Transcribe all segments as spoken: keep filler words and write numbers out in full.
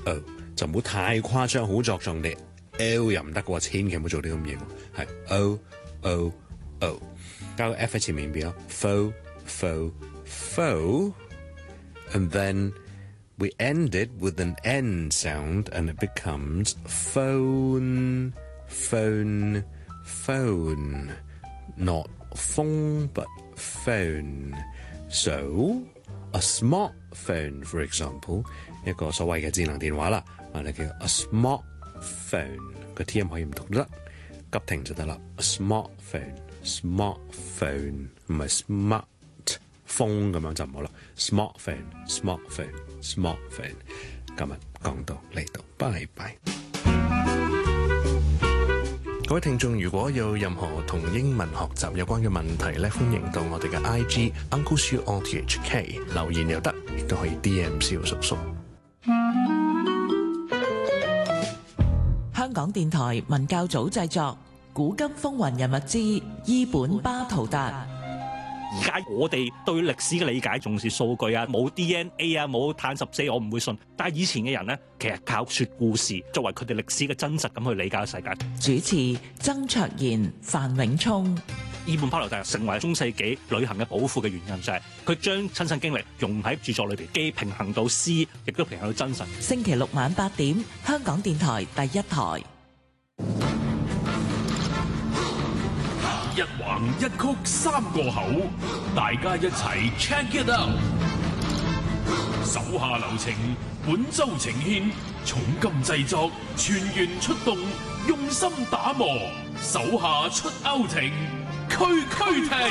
o， 就唔好太誇張，好作狀地 L 又唔得嘅喎，千祈唔好做啲咁嘢喎，係 O O O， 加個 F 喺前面邊咯 ，fo fo fo，and then we end it with an N sound and it becomes phone phone phone, not phone but phone. So a smartphone, for example， 一個所謂嘅智能電話啦，我哋叫 a smartphone， 個 T 音可以唔讀得，急停就得啦。A smartphone smartphone 唔係 smart phone 咁樣就唔好啦。smartphone smartphone smartphone， 今日講到呢度，拜拜。各位聽眾，如果有任何同英文學習有關嘅問題咧，歡迎到我哋嘅 I G Uncle Siu R T H K 留言又得，亦都可以 D M 蕭叔叔。 香港電台文教組製作《古今風雲人物之伊本巴圖達》。 而家我哋對歷史嘅理解重視數據啊，冇 D N A 啊，冇碳十四，我唔會信。但係以前嘅人呢，其實靠說故事作為佢哋歷史嘅真實咁去理解世界。 主持曾卓賢、范永聰。 伊本巴圖達成為中世紀旅行嘅寶庫嘅原因就係佢將親身經歷融喺著作裏邊，既平衡到詩，亦都平衡到真實。 星期六晚八點，香港電台第一台。 一橫一曲三個口，大家一齊 check it out。手下留情，本周呈獻重金製作，全員出動，用心打磨，手下出歐庭，區區停。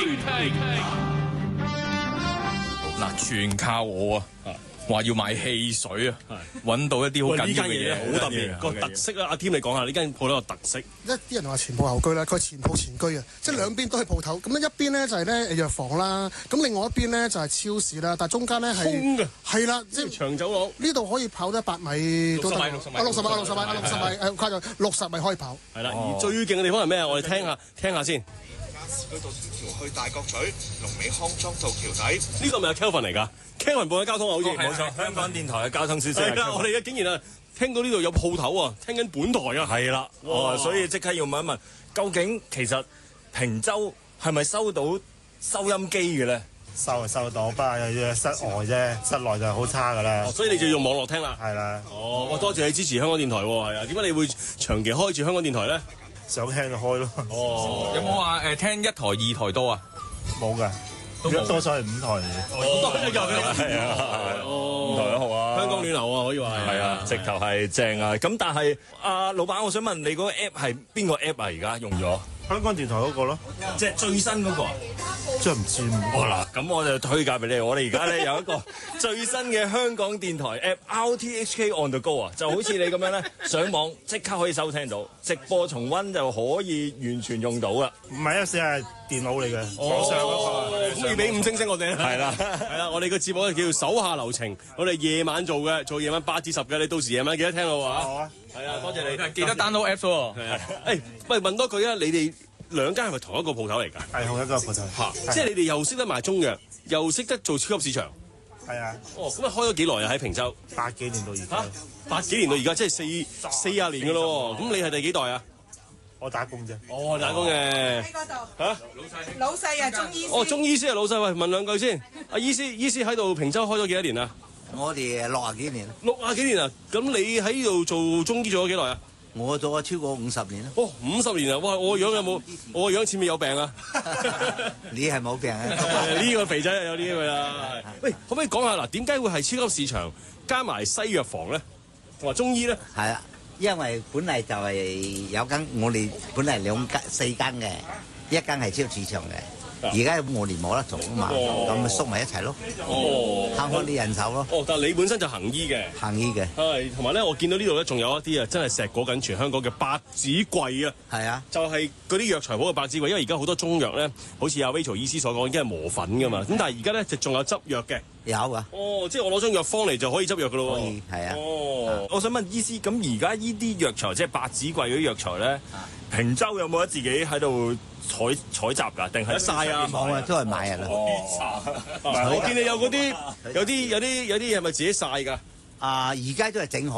嗱，全靠我啊！話要賣汽水啊，揾到一啲好緊要嘅嘢， 好特別個特色啊！阿添你講下呢間鋪頭個特色。 一啲人話前鋪後居啦，佢係前鋪前居啊，即係兩邊都係鋪頭。咁咧一邊咧就係咧藥房啦，咁另外一邊咧就係超市啦，但係中間咧係空嘅， 係啦，即係長走廊。呢度可以跑得一百米都得， 六十米， 六十米，六十米，六十米，誒誇張，六十米可以跑。 係啦，而最勁嘅地方係咩啊？我哋聽下聽下先。 士居道天橋去大角咀，龍尾康莊道橋底。 呢個咪係 Kelvin 嚟㗎 ？Kelvin 報嘅交通啊，好似冇錯，香港電台嘅交通消息。 係啦，我哋而家竟然啊，聽到呢度有鋪頭啊，聽緊本台啊。 係啦，哦，所以即刻要問一問，究竟其實坪洲係咪收到收音機嘅咧？ 收係收到，不過有室外啫，室內就好差㗎啦。 所以你就用網絡聽啦。 係啦。 哦，我多謝你支持香港電台喎，係啊。點解你會長期開住香港電台咧？ 想聽就開咯。 哦，有冇話誒聽一台二台多啊？ 冇㗎，多數係五台嚟嘅。 多咗又係啊，五台都好啊。 香港暖流啊，可以話係。 係啊，直頭係正啊。咁但係阿老闆，我想問你嗰個 app 係邊個 app 啊？而家用咗香港電台嗰個咯， 即係最新嗰個。 真係唔知。 好啦，咁我就推介俾你。我哋而家咧有一個最新嘅香港電台 app R T H K On The Go 啊，就好似你咁樣咧，上網即刻可以收聽到，直播重溫就可以完全用到啦。 唔係啊，只係電腦嚟嘅，網上嗰個。 咁要俾五星星我哋啦。 係啦， 係啦，我哋個節目叫做手下留情，我哋夜晚做嘅，做夜晚八至十嘅，你到時夜晚記得聽咯喎。 好啊。 係啊，多謝你。 記得 download app 喎。 係啊。誒，喂，問多句啊，你哋兩間係咪同一個鋪頭嚟㗎？ 係同一個鋪頭。 嚇，即係你哋又識得賣中藥，又識得做超級市場。 係啊。 哦，咁啊開咗幾耐啊？喺坪洲？ 八幾年到而家。 八幾年到而家，即係四四廿年㗎咯喎。咁你係第幾代啊？ 我打工啫。 哦，打工嘅。 喺嗰度。 嚇？ 老細啊，中醫師。 哦，中醫師啊，老細，喂，問兩句先。阿醫師，醫師喺度坪洲開咗幾多年啊？ 我哋六啊幾年。 六啊幾年啊？咁你喺呢度做中醫做咗幾耐啊？ 我做咗超過五十年啦。 哦，五十年啊！哇，我個樣有冇？我個樣似唔似有病啊？ 你係冇病啊？ 呢個肥仔有啲㗎啦。喂，可唔可以講下嗱？點解會係超級市場加埋西藥房咧？同埋中醫咧？ 係啊，因為本嚟就係有間，我哋本嚟兩間四間嘅，一間係超級市場嘅。而家我哋冇得做啊嘛，咁咪縮埋一齊咯。哦，慳開啲人手咯。 哦，但係你本身就行醫嘅。 行醫嘅。 係，同埋咧，我見到呢度咧，仲有一啲啊，真係碩果緊全香港嘅百子櫃啊。 係啊。就係嗰啲藥材鋪嘅百子櫃，因為而家好多中藥咧，好似阿 Rachel 醫師所講，已經係磨粉噶嘛。咁但係而家咧就仲有執藥嘅。 有啊。 哦，即係我攞張藥方嚟就可以執藥噶咯喎。 可以，係啊。 哦，我想問醫師，咁而家呢啲藥材，即係百子櫃嗰啲藥材咧，坪洲有冇得自己喺度採採集㗎？定係曬啊？冇啊，都係買啊啦。 我見你有嗰啲，有啲有啲有啲係咪自己曬㗎？ 啊，而家都係整好。